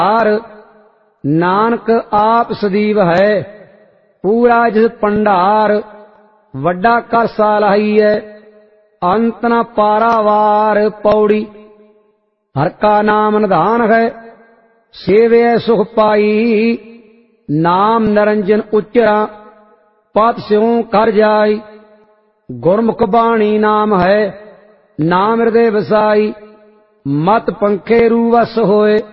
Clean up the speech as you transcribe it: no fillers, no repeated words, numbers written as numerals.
हार नानक आप सदीव है पूरा जिस भंडार वड्डा कर सालाहिए अंत न पारावार पौड़ी हर का नाम निधान है सेवे सुख पाई नाम निरंजन उच्चरा पत स्यों कर जाई गुरमुख बाणी नाम है नाम हृदय बसाई मत पंखे रूवस होए